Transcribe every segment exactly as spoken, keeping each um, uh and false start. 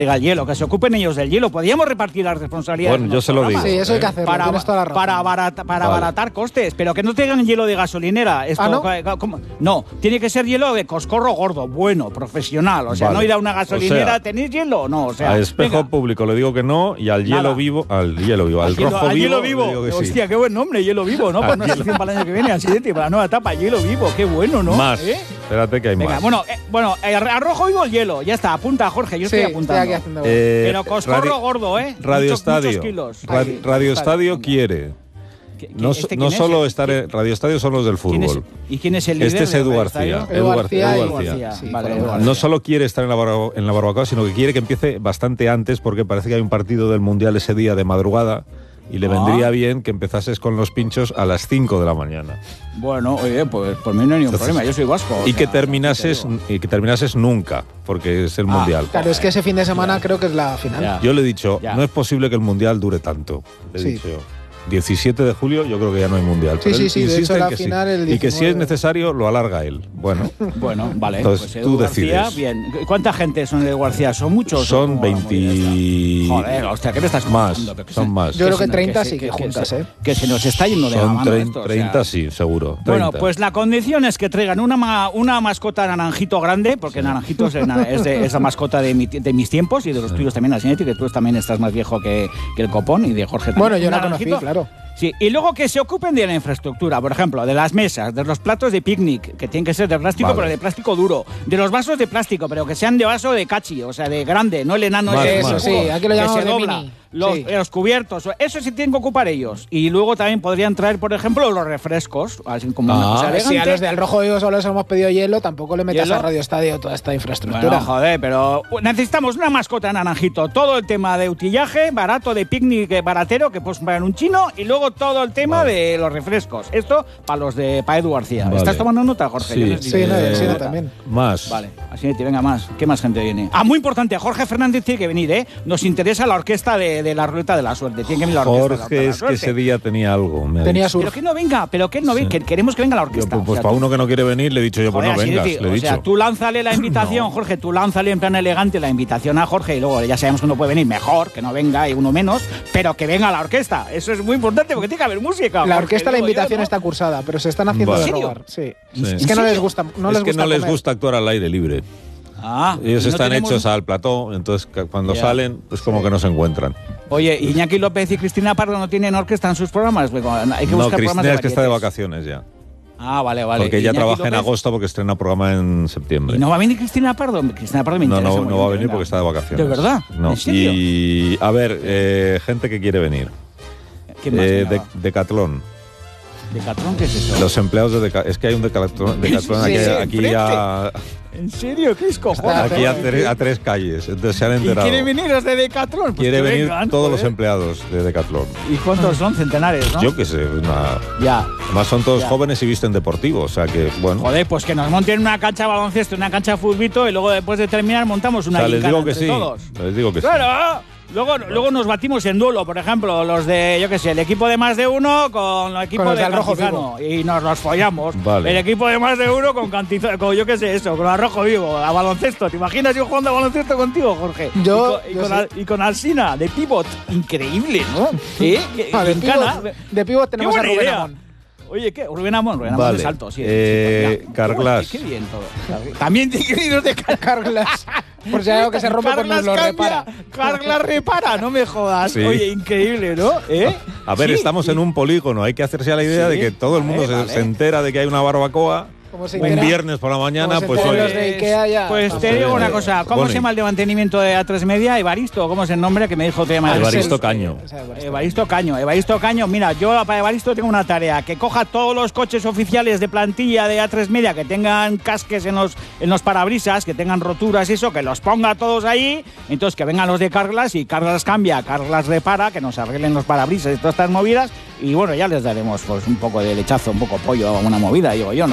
el hielo, que se ocupen ellos del hielo. Podríamos repartir las responsabilidades. Bueno, yo se lo digo. Sí, eso hay que hacerlo. Para, tienes toda la razón. para, abarata, para Vale. abaratar costes, pero que no traigan hielo de gasolinera. Esto, ¿Ah, no? ¿cómo? No, tiene que ser hielo de coscorro gordo, bueno, profesional. O sea, Vale. no ir a una gasolinera, O sea, ¿tenéis hielo? No, o sea. A espejo venga. público le digo que no, y al hielo Nada. vivo, al hielo vivo, al, Al hielo, rojo al vivo, hielo le vivo. digo que sí. Hostia, qué buen nombre, hielo vivo, ¿no? Para una sección para el año que viene, al siguiente, para la nueva etapa, hielo vivo, qué bueno, ¿no? Más. ¿Eh? Espérate que hay Venga, más. bueno, eh, bueno, eh, a rojo vivo el hielo, ya está, apunta Jorge, yo Sí, estoy estoy apuntando. aquí haciendo. Eh, Pero coscorro radio- gordo, ¿eh? Radio Muchos- Estadio. muchos kilos. Ra- Ahí, Radio está, Estadio venga. quiere. ¿Qué- qué- No, este no quién es? solo estar en Radio Estadio son los del ¿Quién es- fútbol. ¿Y quién es el líder? Este es de Edu Radio García. Estadio? Edu Gar- García Edu y- García. Sí, vale, Edu Edu García. No solo quiere estar en la, barba- en la barbacoa, sino que quiere que empiece bastante antes, porque parece que hay un partido del Mundial ese día de madrugada y le Ah. vendría bien que empezases con los pinchos a las cinco de la mañana. Bueno, oye, pues por mí no hay ningún Entonces, problema, yo soy vasco. o Y que sea, terminases te digo. y que terminases nunca, porque es el Ah, Mundial. Claro, es que ese fin de semana creo que es la final. Ya. Yo le he dicho, Ya. no es posible que el Mundial dure tanto. Le he Sí. dicho, diecisiete de julio yo creo que ya no hay Mundial. Sí, pero sí, él sí, de insiste hecho, en la que sí. final el Y que si es diecinueve. necesario lo alarga él. Bueno, Bueno, vale. Entonces, pues tú Edu García, decides. bien. ¿Cuánta gente son de García? ¿Son muchos? o son cómo va la movida veinte... esta? Joder, hostia, ¿qué me estás Más, contando? Pero que son se- más. Yo creo que se- treinta se- sí que juntas, se- ¿eh? Que se nos está yendo de la Son mano trein- esto, o sea. treinta, sí, seguro. Bueno, treinta. pues la condición es que traigan una, ma- una mascota naranjito grande, porque naranjito es, na- es, de- es la mascota de, mi- de mis tiempos y de los tuyos también, Asinetti, que tú también estás más viejo que, que el copón y de Jorge también. Bueno, yo Un la conocí, naranjito. claro. Sí, y luego que se ocupen de la infraestructura, por ejemplo, de las mesas, de los platos de picnic, que tienen que ser de plástico, Vale. pero de plástico duro, de los vasos de plástico, pero que sean de vaso de cachi, o sea, de grande, no el enano Más, ese más. cubo Sí, aquí lo que llamamos se de dobla. mini. Los, Sí. los cubiertos, eso sí tienen que ocupar ellos. Y luego también podrían traer, por ejemplo, los refrescos, así como una Ah. cosa Si a elegante. los del Rojo Vivo solo les hemos pedido hielo, tampoco le metas ¿Hielo? a Radio Estadio toda esta infraestructura. Bueno, joder, pero necesitamos una mascota naranjito. Todo el tema de utillaje, barato, de picnic eh, baratero, que puedes comprar en un chino, y luego todo el tema Vale. de los refrescos. Esto para los de pa Edu García. Vale. ¿Estás tomando nota, Jorge? Sí. Yo no sé si Sí, no, tienes sí, no, nota. también. Más. Vale, así te venga más. ¿Qué más gente viene? Ah, muy importante, Jorge Fernández tiene que venir, ¿eh? Nos interesa la orquesta de, de la ruleta de la suerte. Tiene que venir la orquesta de la Jorge ruleta de la es que suerte. ese día tenía algo. me ha Tenía dicho. su- Pero que no venga, pero que no venga, Sí. que queremos que venga la Yo, orquesta. pues O sea, para tú- uno que no quiere venir le he dicho yo, pues Joder, no así vengas, decir, le he o dicho. sea, tú lánzale la invitación, Jorge, tú lánzale en plan elegante la invitación a Jorge y luego ya sabemos que uno puede venir mejor, que no venga y uno menos, pero que venga la orquesta. Eso es muy importante porque tiene que haber música. La Jorge, orquesta, la digo yo, invitación ¿no? está cursada, pero se están haciendo Vale. de ¿En serio? rogar. Sí. Sí. Es que no ¿En les serio? gusta, no es les que gusta no les comer. gusta actuar al aire libre. Ah, Ellos ¿y no están tenemos- hechos al plató, entonces ca- cuando Ya. salen es como que no se encuentran. Oye, Iñaki López y Cristina Pardo no tienen orquesta en sus programas. Hay que buscar No, programas Cristina de es que está de varietés. vacaciones ya. Ah, vale, vale. Porque ella Iñaki trabaja en López- agosto porque estrena programa en septiembre. ¿Y no va a venir Cristina Pardo? Cristina Pardo me No, interesa no, muy no bien va a que venir venga. porque está de vacaciones. ¿De verdad? No. ¿En serio? Y a ver, eh, gente que quiere venir. ¿Quién más? Eh, Venga, de, va. Decatlón. ¿Decatlón qué es eso? Los empleados de Decatlón. Es que hay un Decatlón, Decatlón Sí, aquí, sí, aquí enfrente. a, ¿En serio? ¿Qué es cojones? aquí a, sí. tre- a tres calles. Entonces se han ¿Y enterado. quieren venir los de Decatlón? Pues Quiere que venir vengan, todos los joder. empleados de Decatlón. ¿Y cuántos son? Centenares, ¿no? Yo qué sé, una- Ya. además son todos Ya. jóvenes y visten deportivo, o sea que, bueno. Joder, pues que nos monten una cancha de baloncesto, una cancha de futbito y luego después de terminar montamos o una sea, les gincana digo que entre sí. todos. Les digo que sí. ¡Claro! Luego, luego nos batimos en duelo, por ejemplo, los de, yo qué sé, el equipo de más de uno con el equipo Con los de del Rojo Cantizano y nos los follamos. Vale. El equipo de más de uno con Cantizano, con yo qué sé eso, con el Rojo Vivo, a baloncesto. ¿Te imaginas yo jugando a baloncesto contigo, Jorge? Yo- y con, y yo con, sí. Al- y con Alsina, de pivot. Increíble, ¿no? ¿Eh? Que- Ah, de gincana. pívot- de pívot Qué tenemos a buena Rubén idea. Amón. Oye, ¿qué? Rubén Amón, Rubén Amón Vale. es alto, sí. Eh, sí, sí. Carglass. Qué, qué bien todo. Carglass. También tiene que ir de Carglass. Carglass. Por si hay algo que se rompe, pues nos lo repara. Carglass repara, no me jodas. Sí. Oye, increíble, ¿no? ¿Eh? A ver, Sí, estamos sí. en un polígono, hay que hacerse a la idea Sí, de que todo el mundo vale, se, vale. se entera de que hay una barbacoa Como se un entera- viernes por la mañana, como se pues enteran oye, los de Ikea ya. Pues Vamos. te digo Sí, una sí. cosa. ¿Cómo Boni. se llama el de mantenimiento de A tres Media? Evaristo, ¿cómo es el nombre que me dijo te llama? Evaristo Axel- Caño. o sea, Evaristo. Evaristo Caño, Evaristo Caño, mira, yo para Evaristo tengo una tarea, que coja todos los coches oficiales de plantilla de A tres Media que tengan casques en los, en los parabrisas, que tengan roturas y eso, que los ponga todos ahí, entonces que vengan los de Carglass y Carglass cambia, Carglass repara, que nos arreglen los parabrisas y todas estas movidas, y bueno, ya les daremos pues un poco de lechazo, un poco pollo, una movida, digo yo, ¿no? O sea, este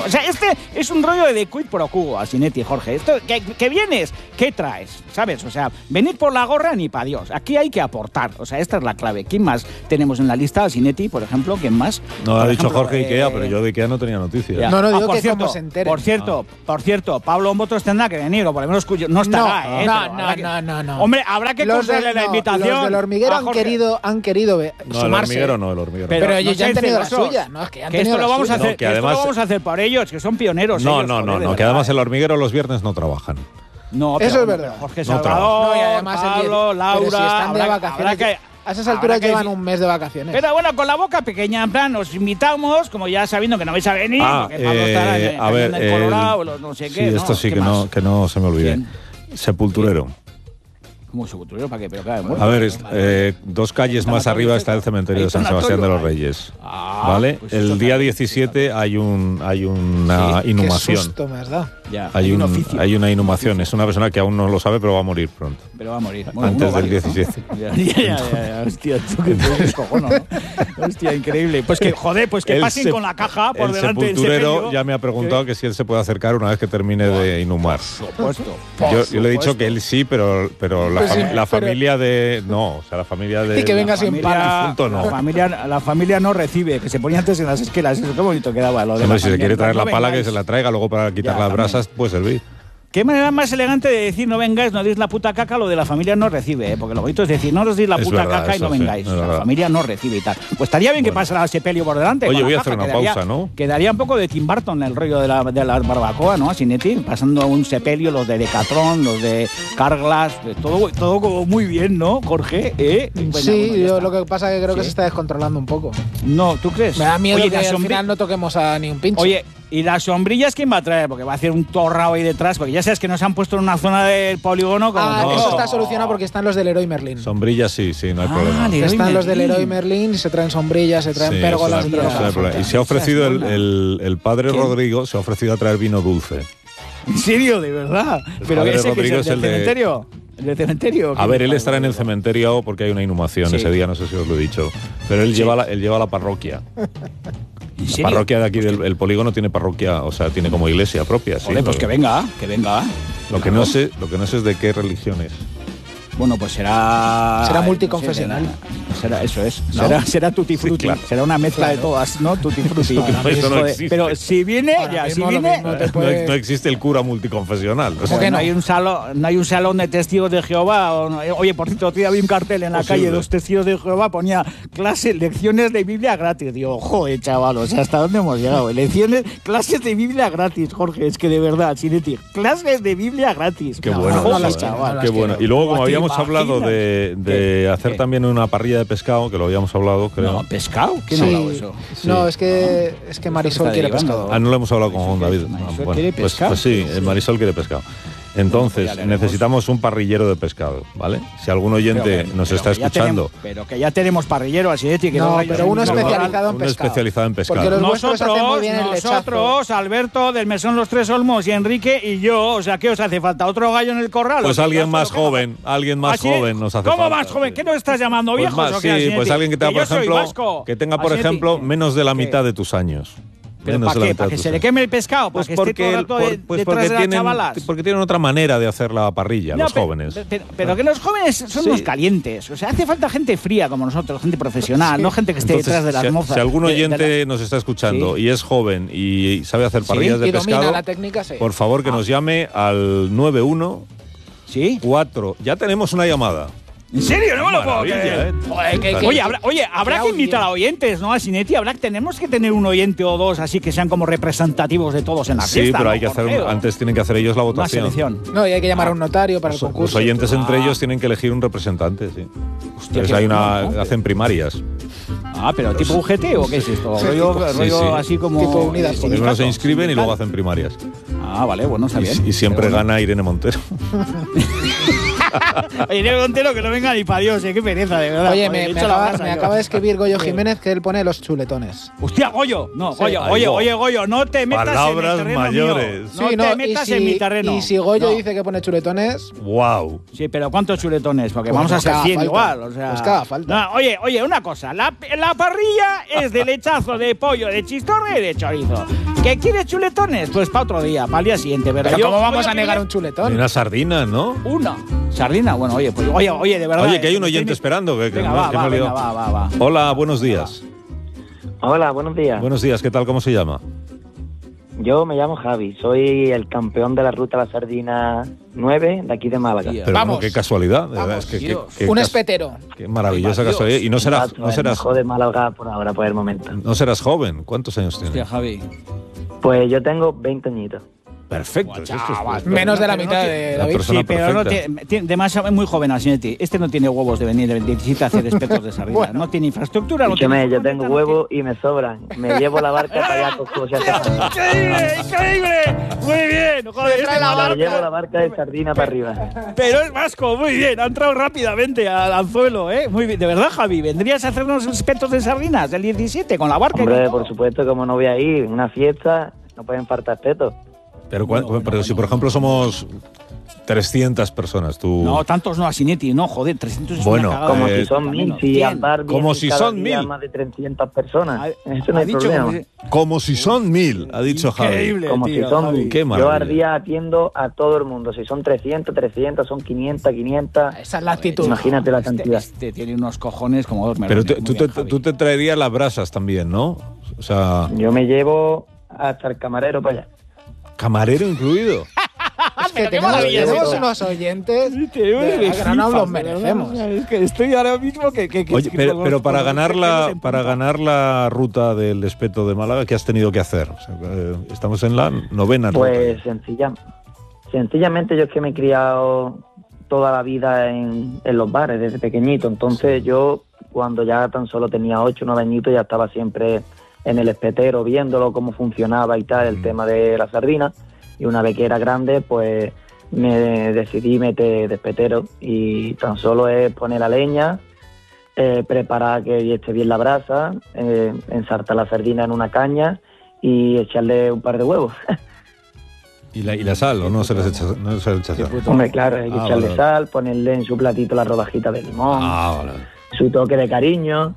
es un rollo de quid pro quo, Asinetti, Jorge. Esto, ¿qué, ¿Qué vienes? ¿Qué traes? ¿Sabes? O sea, venir por la gorra ni pa' Dios. Aquí hay que aportar. O sea, esta es la clave. ¿Quién más tenemos en la lista? Asinetti, por ejemplo. ¿Quién más? No, por ha dicho ejemplo, Jorge eh, Ikea, pero yo de Ikea no tenía noticias. Ya. No, no, digo ah, por que cierto, como se enteren. Por cierto, Ah. por cierto, Pablo Botos tendrá que venir, o por lo menos cuyo, no estará, No, ¿eh? no, Pero no, habrá que- no, no, no. Hombre, habrá que Los concederle del- la no, invitación. Los del hormiguero a han Jorge. querido, han querido ve- No, el sumarse. hormiguero no, el hormiguero. Pero no ellos ya han seáis tenido la celosos. suya, ¿no? Es que han Que tenido esto lo la vamos a suya. hacer, No, que que esto además- lo vamos a hacer por ellos, que son pioneros. No, ellos, no, joder, no, de no, que verdad, además ¿eh? el hormiguero los viernes no trabajan. No, Eso pero, es verdad. Jorge No Salvador, trabaja. No, y además el Pablo, diez- Laura, pero si están de habrá- vacaciones, habrá que- a esas habrá alturas que llevan decir- un mes de vacaciones. Pero bueno, con la boca pequeña, en plan, os invitamos, como ya sabiendo que no vais a venir, Ah, porque Pablo eh, estará en, a ver, en el Colorado, el- los no sé sí, qué, ¿no? esto sí ¿Qué que más? no, que no se me olvide. ¿Quién? Sepulturero. ¿Cómo sepulturero? ¿Para qué? Pero claro, muerto. A ver, es- eh, dos calles Está más Anatoly arriba cerca. está el cementerio Ahí de está San Sebastián de los Anatoly. Reyes. Ah, ¿Vale? pues eso El día también. diecisiete hay un hay una Sí, inhumación. Qué susto me has dado. Ya, Hay, un, oficio. hay una inhumación. Es una persona que aún no lo sabe, pero va a morir pronto. Pero va a morir. Antes del varios, ¿no? diecisiete. Ya, ya, ya, ya, ya, hostia, tú que te descojono, ¿no? Hostia, increíble. Pues que, joder, pues que El pasen sep- con la caja por el delante del sepulturero sepelio. ya me ha preguntado que si él se puede acercar una vez que termine de inhumar. Por supuesto. Yo, yo le he dicho que él sí, pero, pero la, Pues sí, fam- la pero- familia de... No, o sea, la familia de... Y que venga La sin familia- pala. difunto no. La familia, la familia no recibe, que se ponía antes en las esquelas. Eso, qué bonito quedaba lo de Hombre, la si se familia. quiere traer No la pala, que vengáis. se la traiga. Luego para quitar Ya, las también. brasas puede servir. Qué manera más elegante de decir no vengáis, no deis la puta caca, lo de la familia no recibe, ¿eh? Porque lo bonito es decir no os deis la Es puta verdad, caca y eso no sí, vengáis. es la verdad. familia no recibe y tal. Pues estaría bien que Bueno. pasara el sepelio por delante. Oye, con la voy a caja, hacer una quedaría- pausa, ¿no? Quedaría un poco de Tim Burton el rollo de la, de la barbacoa, ¿no? Asinetti, pasando un sepelio, los de Decathlon, los de Carglass, de todo, todo como muy bien, ¿no, Jorge? ¿Eh? Bueno, Sí, bueno, ya yo está. lo que pasa es que creo que Sí. se está descontrolando un poco. No, ¿tú crees? Me da miedo Oye, que la al sombri- final no toquemos a ni un pincho. Oye, ¿y las sombrillas quién va a traer? Porque va a hacer un torrao ahí detrás, porque ya sabes que nos han puesto en una zona del polígono como... ah, no. eso está solucionado porque están los del Leroy Merlin. Sombrillas sí, sí, no hay Ah, problema. Leroy Están los del Merlin. Leroy Merlin, se traen sombrillas, se traen Sí, pérgolas eso y no hay- todo. eso no hay problema. Y se ha ofrecido el, el- el padre ¿Quién? Rodrigo, se ha ofrecido a traer vino dulce. ¿En serio? ¿De verdad? ¿Pero padre ese que es Rodrigo el es del el de- cementerio? ¿El del cementerio? A ver, él estará en el cementerio porque hay una inhumación Sí. ese día, no sé si os lo he dicho. Pero él, Sí. lleva, la, él lleva la parroquia. ¿En La serio? parroquia de aquí del el polígono tiene parroquia, o sea, tiene como iglesia propia. Sí, Joder, pues lo, que venga, que venga. lo que no sé, lo que no sé es de qué religión es. Bueno, pues será... Será no sé, multiconfesional. será, eso es. ¿No? Será, será tutti Sí, frutti. claro. Será una mezcla de Claro. todas, ¿no? Tutti frutti. Ahora mismo Eso no Joder, existe. pero si viene, Ahora ya, si mismo lo viene... mismo te No, puede- no existe el cura multiconfesional. o sea, ¿Cómo que no no? hay un salón, no hay un salón de testigos de Jehová. O no- oye, por cierto, otro día vi un cartel en la Posible. calle, dos testigos de Jehová, ponía clases, lecciones de Biblia gratis. Digo, joder, chaval, o sea, ¿hasta dónde hemos llegado? Lecciones, clases de Biblia gratis, Jorge, es que de verdad, Sinetti, clases de Biblia gratis. Qué No, bueno, no, Joder, no las eso, quiero, chaval. no qué las bueno. quiero. Y luego, como ¿Te habíamos hablado imaginas? de, de ¿Qué? hacer ¿Qué? también una parrilla de pescado, que lo habíamos hablado, creo. No, ¿pescado? ¿Quién Sí. ha hablado eso? No, es que, es que Marisol está quiere derivando. pescado. Ah, no lo hemos hablado con Juan David. Marisol Ah, bueno, quiere pues, pescado. pues sí, el Marisol quiere pescado. Entonces, Pues ya le haremos. necesitamos un parrillero de pescado, ¿vale? Si algún oyente Pero que- nos pero está que ya escuchando, tenemos- pero que ya tenemos parrillero, así de que No, rayos pero en uno el especializado en uno pescado. especializado en pescado. Porque los vuestros hacen muy bien el lechazo. nosotros, Alberto del Mesón Los Tres Olmos y Enrique y yo, o sea, ¿qué os hace falta? ¿Otro gallo en el corral? Pues ¿O qué? alguien Ya más solo queda- joven, alguien más ¿Así? joven nos hace ¿Cómo falta. más joven? sí. ¿Qué nos estás llamando Pues viejos más, o qué, sí, Asinetti? pues alguien que tenga, por yo soy ejemplo, vasco. que tenga, por Asinetti, ejemplo, ¿qué? menos de la ¿Qué? mitad de tus años. ¿Pero Menos para de la qué? mitad ¿Para de que tus se le años. queme el pescado? ¿Para Pues que esté todo porque, el rato por- de- pues detrás porque de las tienen, chavalas? porque tienen otra manera de hacer la parrilla, No, los pe- jóvenes. pe- Pero, pero que los jóvenes son Sí. unos calientes. O sea, hace falta gente fría como nosotros, gente profesional, Sí. no gente que esté Entonces, detrás de las si, mozas. si algún de- de oyente la- nos está escuchando Sí. y es joven y sabe hacer parrillas de Y domina pescado, la técnica, sí. por favor que Ah. nos llame al nueve uno ¿Sí? cuatro. Ya tenemos una llamada. ¿En serio? No me lo puedo Maravilla, creer. ¿eh? Joder, que- que- Oye, habrá, oye, habrá Qué que invitar a audiencia. oyentes, ¿no? A Sinetti, habrá tenemos que tener un oyente o dos así que sean como representativos de todos en la Sí, fiesta. pero ¿no, hay que hacer un- Jorge? antes tienen que hacer ellos la Una votación. selección. No, y hay que llamar a un notario para el Los, los concurso. oyentes entre Ah. ellos tienen que elegir un representante, sí. Hostia, Entonces qué hay una, bueno, ¿no? hacen primarias. Ah, pero tipo U G T o qué es esto? Sí, rollo tipo- sí, rollo sí. así como. Tipo Unidas eh, Podemos. Primero se sindicato, inscriben y luego sindical. hacen primarias. Ah, vale, bueno, está bien. Y, y siempre Pero bueno. gana Irene Montero. Oye, Irene Montero que no venga ni para Dios, eh, qué pereza, de verdad. Oye, Joder, me, le me echo la acaba, brasa me yo. acaba de escribir Goyo Jiménez que él pone los chuletones. Hostia, Goyo, no, Sí. Goyo, Ahí oye, va. oye, Goyo, no te metas Palabras en mi terreno mayores. mío. No Sí, te y metas si, en mi terreno. Y si Goyo No. dice que pone chuletones, ¡Wow! Sí, pero ¿cuántos chuletones? Porque Pues vamos a pues ser que haga cien falta. igual, o sea. Pues que haga falta. No, oye, oye, una cosa, la, la parrilla es de lechazo de pollo, de chistorra y de chorizo. ¿Qué quieres chuletones? Pues para otro día, para el día siguiente. Pero, Pero yo ¿cómo vamos voy a negar pedir un chuletón? Y una sardina, ¿no? Una sardina. Bueno, oye, pues oye, oye, de verdad. Oye, que hay un eh, oyente tiene- esperando. Que, que Venga, no- va, que va, no le venga, dio. va, va, va. Hola, buenos días. Hola, buenos días. Buenos días, ¿qué tal? ¿Cómo se llama? Yo me llamo Javi, soy el campeón de la Ruta a la Sardina nueve de aquí de Málaga. Tía. Pero Vamos. bueno, qué casualidad. de verdad, Vamos, es que, Dios. que- que Un cas- espetero. Qué maravillosa Dios. casualidad. Y no serás, Exacto, no el serás, mejor de Málaga por ahora, por el momento. no serás joven. ¿Cuántos años Hostia, tienes? Javi. Pues yo tengo veinte añitos. Perfecto. esto es- chaval. Menos de la Pero no mitad tiene- de La David. persona Sí, pero no perfecta. tiene, tiene demasiado, es muy joven Asinetti. Este no tiene huevos de venir el diecisiete a hacer espetos de sardina. Bueno. No tiene infraestructura. No Escúchame, tiene yo tengo no huevos y me sobran. Me llevo la barca para allá como si hace falta. ¡Increíble! ¡Increíble! Muy bien, joder. Se trae la este Me barca. llevo la barca de sardina para arriba. Pero es vasco, muy bien. Ha entrado rápidamente al anzuelo, ¿eh? Muy bien. De verdad, Javi, ¿vendrías a hacernos espetos de sardinas el diecisiete con la barca? y Hombre, todo? por supuesto, como no voy a ir, una fiesta, no pueden faltar espetos. Pero, cuan- Bueno, bueno, pero si, bueno. por ejemplo, somos trescientas personas, tú... No, tantos no, Asinetti. No, joder, trescientos es Bueno, una cagada. Como Eh, si son mil, si cien. al bar Como vienen si cada son día mil. más de trescientas personas. Ha- Eso no ha hay dicho problema. como si- Como si son mil, ha dicho Javi. Increíble, Como tío, si son Javi. mil. Qué Yo maravilla. al día atiendo a todo el mundo. Si son trescientos, trescientos, son quinientas, quinientas. Esa es la actitud. Imagínate la Este, cantidad. este tiene unos cojones como dos Pero melones. te- Muy tú, bien, te, Javi. tú te traerías las brasas también, ¿no? O sea, Yo me llevo hasta el camarero para allá. camarero incluido. Es que Pero qué tenemos, maravilla es tenemos eso. unos oyentes Sí, te digo, de me verdad que no nos flipas, los merecemos. ¿verdad? Es que estoy ahora mismo que... que, que- Oye, que pero, con pero los- para con los ganar pelos la en para punta. ganar la ruta del Espeto de Málaga, ¿qué has tenido que hacer? O sea, eh, estamos en la novena ruta. Pues sencilla, sencillamente yo es que me he criado toda la vida en, en los bares desde pequeñito. Entonces yo cuando ya tan solo tenía ocho o nueve añitos ya estaba siempre en el espetero viéndolo cómo funcionaba y tal, el Mm. tema de la sardina. Y una vez que era grande, pues me decidí meter de espetero y tan solo es poner la leña, eh, preparar que esté bien la brasa, eh, ensartar la sardina en una caña y echarle un par de huevos. ¿Y la, y la sal o no se les echa, no se les echa Qué sal? puto- Hombre, claro, hay que Ah, echarle vale. sal, ponerle en su platito la rodajita de limón, Ah, vale. su toque de cariño.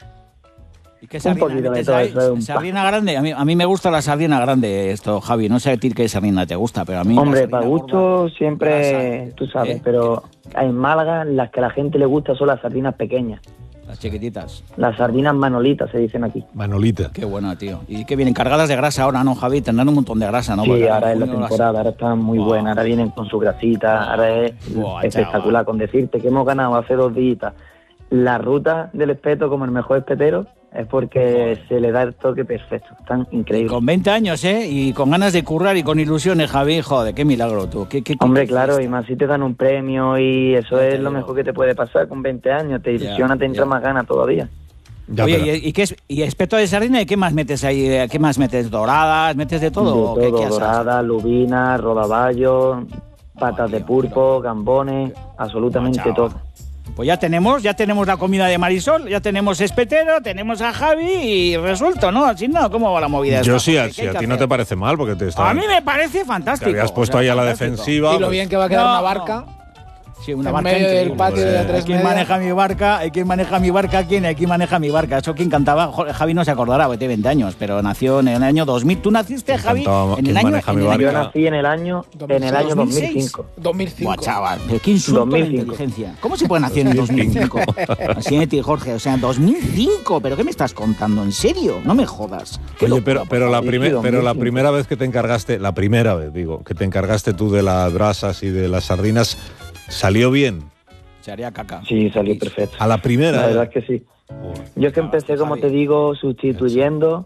¿Y qué Un sardina poquito de metes todo ahí? eso de un ¿Sardina grande? A mí, a mí me gusta la sardina grande, esto, Javi. No sé a ti qué sardina te gusta, pero a mí... la Hombre, sardina para gorda, gusto siempre, grasa, tú sabes, ¿eh? pero en Málaga las que a la gente le gusta son las sardinas pequeñas. Las chiquititas. Las sardinas manolitas se dicen aquí. Manolita. Qué buena, tío. Y que vienen cargadas de grasa ahora, ¿no, Javi? Tendrán un montón de grasa, ¿no? Sí, Porque ahora es la junio las- temporada, ahora están muy Buah. buenas, ahora vienen con su grasita, ahora es Buah, espectacular. chaval. Con decirte que hemos ganado hace dos días la ruta del espeto como el mejor espetero, es porque se le da el toque perfecto, están increíbles. Con veinte años, ¿eh? Y con ganas de currar y con ilusiones, Javi. Joder, qué milagro, tú. ¿Qué, qué, qué- Hombre, qué claro, fiesta? y más si te dan un premio y eso Ya te es lo digo. mejor que te puede pasar con veinte años, te Ya, ilusiona, te entra ya. más ganas todavía. Ya, Oye, pero- ¿y, y qué es, y espeto de sardina? ¿Y qué más metes ahí? ¿Qué más metes? ¿Doradas? ¿Metes de todo? De ¿O qué- todo, qué asas? dorada, lubina, rodaballo, patas de tío, pulpo, gambones, absolutamente chaval. todo. Pues ya tenemos, ya tenemos la comida de Marisol, ya tenemos espetero, tenemos a Javi y resuelto, ¿no? Así no, ¿cómo va la movida? Yo esta? sí, a, ¿Qué si hay a que ti no hacer? te parece mal, porque te está, A mí me parece te fantástico. habías o puesto sea, ahí a la fantástico. defensiva. Y lo pues- bien que va a quedar No, una no. barca. Sí, una en barca medio del increíble. patio de Pues, A tres ¿Quién media. maneja mi barca? ¿Quién maneja mi barca? ¿Quién? ¿Quién maneja mi barca? Eso quién cantaba. Jo- Javi no se acordará, porque tiene veinte años, pero nació en el año dos mil. ¿Tú naciste, ¿Quién Javi? cantaba- En quién el año, maneja en mi el año- Yo barca? nací en el año, en el año dos mil cinco. dos mil cinco. Buah, chaval, pero qué insulto dos mil a la cinco. inteligencia. ¿Cómo se puede nacer en dos mil cinco? Así de ti, Jorge. O sea, dos mil cinco. ¿Pero qué me estás contando? ¿En serio? No me jodas. Qué Oye, locura, pero, por pero, la, favor. primer- sí, pero la sí. primera vez que te encargaste, la primera vez, digo, que te encargaste tú de las brasas y de las sardinas, ¿salió bien? Se haría caca. Sí, salió perfecto. A la primera. La verdad ¿eh? es que sí. Joder. Yo es que empecé, como te digo, sustituyendo,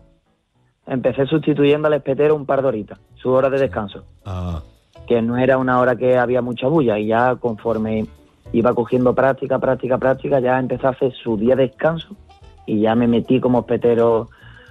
empecé sustituyendo al espetero un par de horitas, su hora de descanso, Ah, que no era una hora que había mucha bulla, y ya conforme iba cogiendo práctica, práctica, práctica, ya empecé a hacer su día de descanso y ya me metí como espetero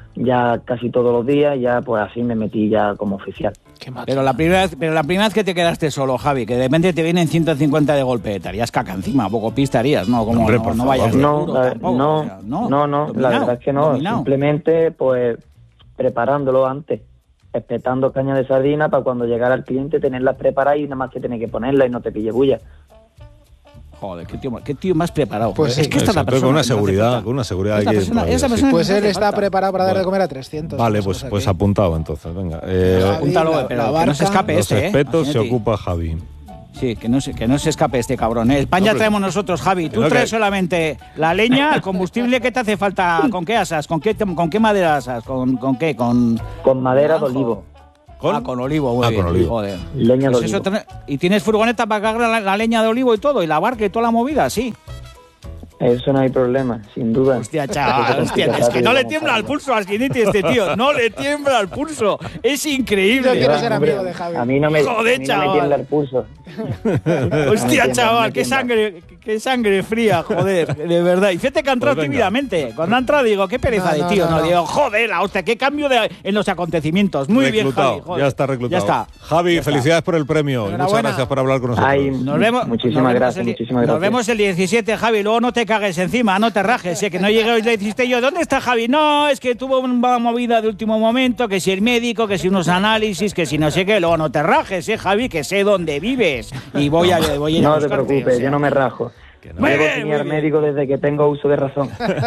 ya casi todos los días, ya pues así me metí ya como oficial. Qué máquina. Pero la primera vez, pero la primera vez que te quedaste solo, Javi, que de repente te vienen ciento cincuenta de golpe, te harías caca encima, poco pista harías, ¿no? Como Hombre, no, por no favor. vayas de No, duro la- tampoco, no, o sea, no, no, la dominado, verdad es que no, dominado. simplemente pues preparándolo antes, espetando caña de sardina para cuando llegara el cliente tenerlas preparadas y nada más que tener que ponerlas y no te pille bulla. Joder, qué tío, qué tío más preparado. Pues es sí. que esta es la Exacto, persona. con una que no hace seguridad, falta. con una seguridad. Esta hay que- persona- esa sí. persona Pues no él hace está falta. preparado para dar de Bueno. comer a trescientos. Vale, Una pues, cosa pues aquí. apuntado entonces, venga. Eh, Javi, Apúntalo, la- pero la que no se barca. escape los este, ¿eh? espetos se Imagínate. ocupa Javi. Sí, que no, se, que no se escape este cabrón. ¿eh? El pan No, ya pero- traemos nosotros, Javi. Tú no, traes que- solamente la leña, el combustible. ¿Qué te hace falta? ¿Con qué asas? ¿Con qué, con qué madera asas? ¿Con, con qué? ¿Con Con madera de naranjo? olivo. ¿Con? Ah, con olivo, muy Ah, bien. con olivo. Joder. Leña de Pues eso olivo. ten- ¿Y tienes furgoneta para cargar la, la leña de olivo y todo? ¿Y la barca y toda la movida? Sí. Eso no hay problema, sin duda. Hostia, chaval, hostia, es que no le tiembla el pulso al Skinity este tío. No le tiembla el pulso. Es Yo increíble. quiero ser Hombre, amigo de Javi. A mí no me, Joder, a mí no chaval. me tiembla el pulso. Hostia, No me chaval, tiembla, qué no me sangre, qué sangre fría, joder, de verdad. Y fíjate que ha entrado Pues venga. tímidamente. Cuando ha entrado digo, qué pereza No, de no, tío, no, no, no. digo, joder, la hostia, qué cambio de, en los acontecimientos. Muy Reclutado, bien, Javi, joder. ya está reclutado. Ya está. Javi, Ya está. felicidades por el premio. y Muchas Enhorabuena. gracias por hablar con nosotros. Ay, Nos vemos, Muchísimas nos vemos gracias, el di- muchísimas Nos gracias. vemos el diecisiete, Javi. Luego no te cagues encima, no te rajes, ¿eh? Que no llegue hoy le dijiste yo, ¿dónde está Javi? No, es que tuvo una movida de último momento, que si el médico, que si unos análisis, que si no sé qué. Luego no te rajes, ¿eh, Javi? Que sé dónde vives. Y voy a, voy a ir a No te buscarte, preocupes, o sea. yo no me rajo. no. Muy Llevo bien, sin muy ir al bien. médico desde que tengo uso de razón.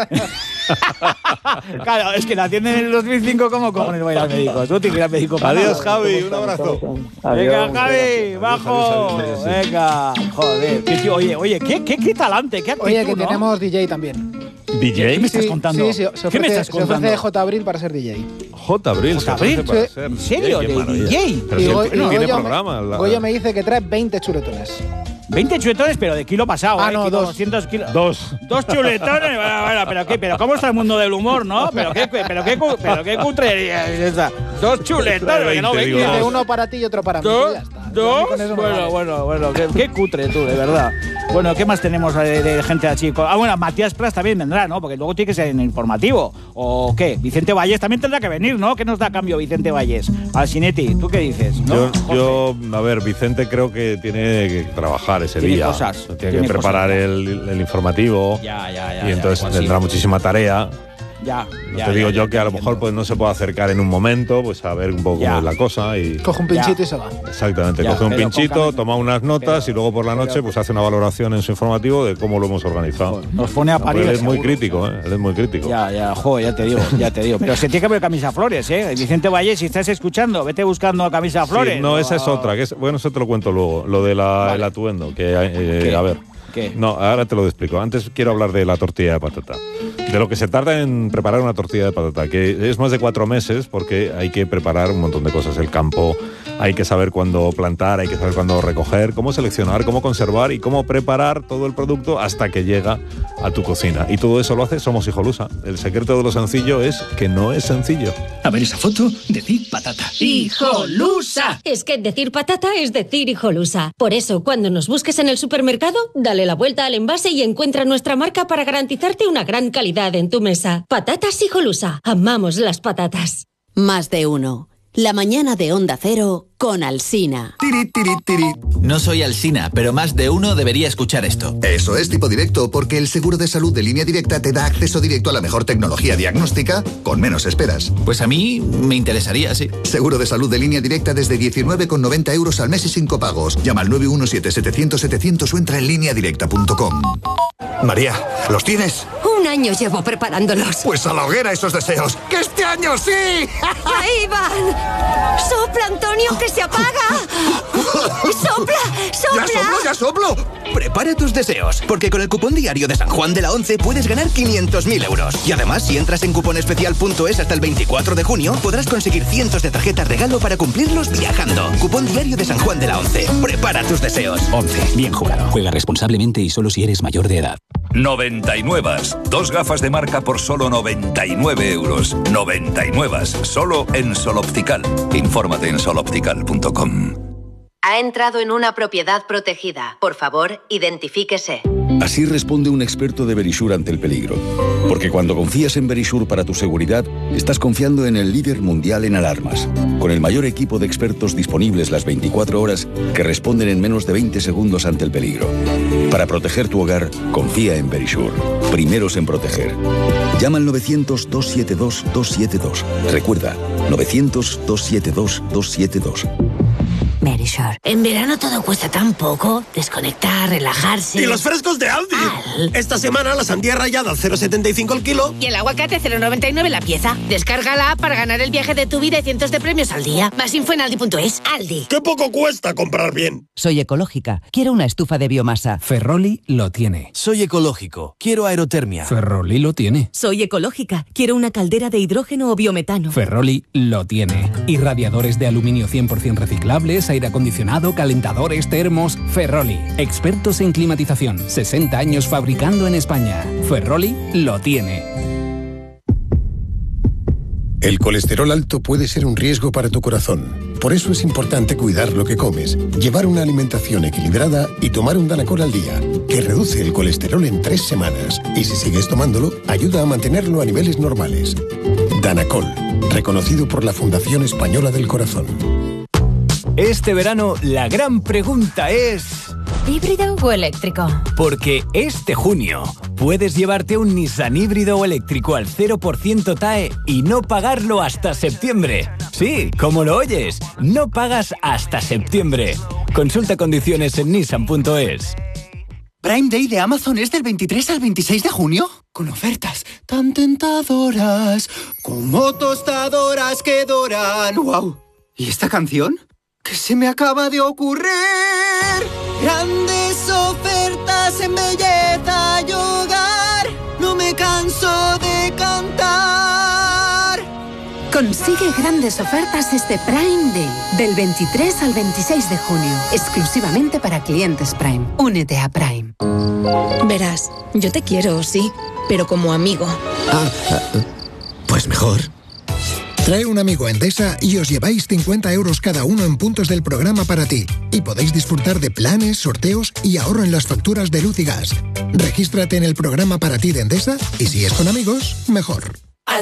Claro, es que la atienden en el dos mil cinco, ¿cómo cojones voy a ir al médico? Tú tienes que ir al médico. para Adiós, nada. Javi, un abrazo. Venga, Adiós, Javi, bajo. adiós, adiós, adiós. Venga, joder. Qué tío, oye, oye, qué, qué, qué talante, qué actitud, Oye, que ¿no? tenemos D J también. ¿Qué D me estás Sí, contando? Sí, sí, se ¿Qué me ofrece, estás se contando? ofrece J. Abril para ser D J. J. Abril, se J. Abril, ofrece para sí. ser ¿En serio? Qué ¿De maravilla. D J? Pero Y si Go- él y tiene Goyo me- programa. la- Goyo me dice que trae veinte chuletones. veinte chuletones, pero de kilo pasado. Ah, ¿eh? no, Kilo dos. doscientos kilos. Dos. Dos chuletones. Bueno, bueno, pero qué, pero cómo está el mundo del humor, ¿no? Pero qué, pero qué, cu- pero qué cutrería es esa. Dos chuletones, que no veinte, digo, venga. Dice dos. uno para ti y otro para mí. ¿Dos? y ya está. A mí ¿Dos? con eso me Bueno, vale. bueno, bueno, qué, qué cutre tú, de verdad. Bueno, ¿qué más tenemos de, de gente así? Ah, bueno, Matías Prats también vendrá, ¿no? Porque luego tiene que ser en informativo. ¿O qué? Vicente Vallés también tendrá que venir, ¿no? ¿Qué nos da a cambio Vicente Vallés? Al Sinetti, ¿tú qué dices? ¿No? Yo, Jorge. yo, a ver, Vicente creo que tiene que trabajar ese Tiene día. cosas, Tiene, tiene que preparar cosas. el, el informativo. Ya, ya, ya. y ya, entonces igual sí. tendrá muchísima tarea. Ya, No ya, te digo ya, yo ya, que a lo ya, mejor entiendo. pues no se puede acercar en un momento, pues a ver un poco Ya. cómo es la cosa y Coge un Ya. pinchito y se va. exactamente, Ya, coge un pero con pinchito, cabeza. toma unas notas Pero- y luego por la noche pero- pues hace una valoración en su informativo de cómo lo hemos organizado. Nos pone a No, parir. pero él es muy seguro. crítico, ¿eh? Él es muy crítico. Ya, ya, joder, ya te digo, ya te digo. Pero se tiene que ver camisa flores, ¿eh? Vicente Vallés, si estás escuchando, vete buscando camisa Sí, flores. no, esa es otra. Que es, bueno, eso te lo cuento luego. Lo del Vale. atuendo. Que, eh, ¿Qué? a ver. ¿Qué? No, ahora te lo explico. Antes quiero hablar de la tortilla de patata. De lo que se tarda en preparar una tortilla de patata, que es más de cuatro meses porque hay que preparar un montón de cosas. El campo, hay que saber cuándo plantar, hay que saber cuándo recoger, cómo seleccionar, cómo conservar y cómo preparar todo el producto hasta que llega a tu cocina. Y todo eso lo hace Somos Hijolusa. El secreto de lo sencillo es que no es sencillo. A ver esa foto, decid patata. ¡Hijolusa! Es que decir patata es decir hijolusa. Por eso, cuando nos busques en el supermercado, dale la vuelta al envase y encuentra nuestra marca para garantizarte una gran calidad en tu mesa. Patatas hijolusa. Amamos las patatas. Más de uno. La mañana de Onda Cero con Alsina. Tiri, tiri, tiri. No soy Alsina, pero más de uno debería escuchar esto. Eso es tipo directo, porque el seguro de salud de Línea Directa te da acceso directo a la mejor tecnología diagnóstica con menos esperas. Pues a mí me interesaría, sí. Seguro de salud de Línea Directa desde diecinueve con noventa euros al mes y sin copagos. Llama al nueve uno siete, setecientos, setecientos o entra en línea directa punto com. María, ¿los tienes? Un año llevo preparándolos. Pues a la hoguera esos deseos. ¡Que este año sí! ¡Ahí van! ¡Sopla, Antonio, que se apaga! ¡Sopla, ¡Ya soplo, ya soplo! Prepara tus deseos, porque con el cupón diario de San Juan de la Once puedes ganar quinientos mil euros. Y además, si entras en cuponespecial punto es hasta el veinticuatro de junio, podrás conseguir cientos de tarjetas regalo para cumplirlos viajando. Cupón diario de San Juan de la Once. Prepara tus deseos. once. Bien jugado. Juega responsablemente y solo si eres mayor de edad. noventa y nueve. Dos gafas de marca por solo noventa y nueve euros. noventa y nueve. Solo en Sol Optical. Infórmate en sol optical punto com. Ha entrado en una propiedad protegida. Por favor, identifíquese. Así responde un experto de Verisure ante el peligro. Porque cuando confías en Verisure para tu seguridad, estás confiando en el líder mundial en alarmas, con el mayor equipo de expertos disponibles las veinticuatro horas que responden en menos de veinte segundos ante el peligro. Para proteger tu hogar, confía en Verisure. Primeros en proteger. Llama al novecientos, dos siete dos, dos siete dos. Recuerda, novecientos, dos siete dos, dos siete dos. Verisure. En verano todo cuesta tan poco. Desconectar, relajarse. ¡Y los frescos de Aldi! Al. Esta semana la sandía rallada al cero coma setenta y cinco el kilo. Y el aguacate cero coma noventa y nueve la pieza. Descarga la app para ganar el viaje de tu vida y cientos de premios al día. Más info en aldi punto es. Aldi. ¡Qué poco cuesta comprar bien! Soy ecológica. Quiero una estufa de biomasa. Ferroli lo tiene. Soy ecológico. Quiero aerotermia. Ferroli lo tiene. Soy ecológica. Quiero una caldera de hidrógeno o biometano. Ferroli lo tiene. Y radiadores de aluminio cien por ciento reciclables, aire acondicionado, calentadores, termos. Ferroli. Expertos en climatización. sesenta años fabricando en España. Ferroli lo tiene. El colesterol alto puede ser un riesgo para tu corazón. Por eso es importante cuidar lo que comes, llevar una alimentación equilibrada y tomar un Danacol al día, que reduce el colesterol en tres semanas. Y si sigues tomándolo, ayuda a mantenerlo a niveles normales. Danacol, reconocido por la Fundación Española del Corazón. Este verano, la gran pregunta es... ¿híbrido o eléctrico? Porque este junio puedes llevarte un Nissan híbrido o eléctrico al cero por ciento T A E y no pagarlo hasta septiembre. Sí, como lo oyes, no pagas hasta septiembre. Consulta condiciones en nissan punto es. Prime Day de Amazon es del veintitrés al veintiséis de junio, con ofertas tan tentadoras como tostadoras que doran. ¡Wow! ¿Y esta canción? ¿Qué se me acaba de ocurrir? Grandes ofertas en belleza y hogar, no me canso de cantar. Consigue grandes ofertas este Prime Day, del veintitrés al veintiséis de junio, exclusivamente para clientes Prime. Únete a Prime. Verás, yo te quiero, sí, pero como amigo. Ah, pues mejor. Trae un amigo a Endesa y os lleváis cincuenta euros cada uno en puntos del programa para ti. Y podéis disfrutar de planes, sorteos y ahorro en las facturas de luz y gas. Regístrate en el programa para ti de Endesa y si es con amigos, mejor.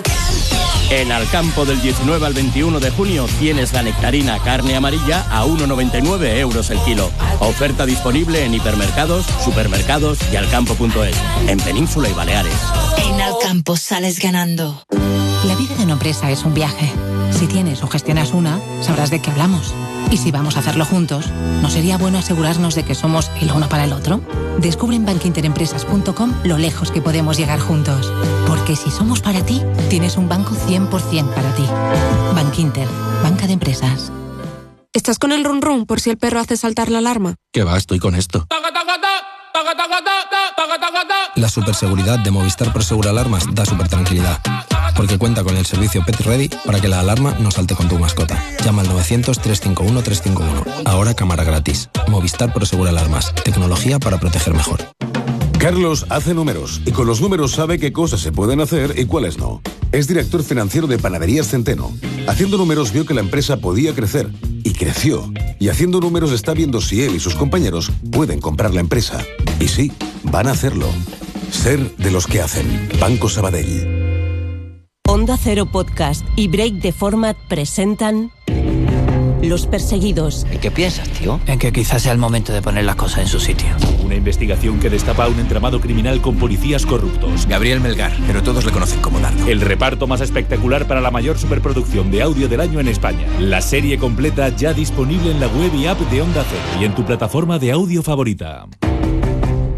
En Alcampo del diecinueve al veintiuno de junio tienes la nectarina carne amarilla a uno con noventa y nueve euros el kilo. Oferta disponible en hipermercados, supermercados y alcampo punto es, en Península y Baleares. En Alcampo sales ganando. La vida de una empresa es un viaje. Si tienes o gestionas una, sabrás de qué hablamos. Y si vamos a hacerlo juntos, ¿no sería bueno asegurarnos de que somos el uno para el otro? Descubre en bankinterempresas punto com lo lejos que podemos llegar juntos. Porque si somos para ti, tienes un banco cien por ciento para ti. Bankinter, banca de empresas. ¿Estás con el run run por si el perro hace saltar la alarma? ¿Qué va? Estoy con esto. La superseguridad de Movistar Prosegur Alarmas da super tranquilidad. Porque cuenta con el servicio Pet Ready para que la alarma no salte con tu mascota. Llama al novecientos, trescientos cincuenta y uno, trescientos cincuenta y uno. Ahora cámara gratis. Movistar Prosegur Alarmas. Tecnología para proteger mejor. Carlos hace números y con los números sabe qué cosas se pueden hacer y cuáles no. Es director financiero de Panaderías Centeno. Haciendo números vio que la empresa podía crecer y creció. Y haciendo números está viendo si él y sus compañeros pueden comprar la empresa. Y sí, van a hacerlo. Ser de los que hacen. Banco Sabadell. Onda Cero Podcast y Break the Format presentan Los Perseguidos. ¿Y qué piensas, tío? En que quizás sea el momento de poner las cosas en su sitio. Una investigación que destapa un entramado criminal con policías corruptos. Gabriel Melgar, pero todos le conocen como Dardo. El reparto más espectacular para la mayor superproducción de audio del año en España. La serie completa ya disponible en la web y app de Onda Cero y en tu plataforma de audio favorita.